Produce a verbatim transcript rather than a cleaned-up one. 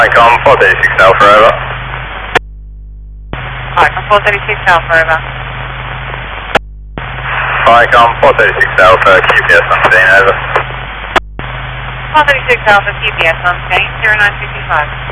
Icon four thirty-six Alpha, over. Icon four thirty-six Alpha, over. Icon four thirty-six Alpha, Q P S on scene, over. four thirty-six Alpha, Q P S on scene, zero nine two two five.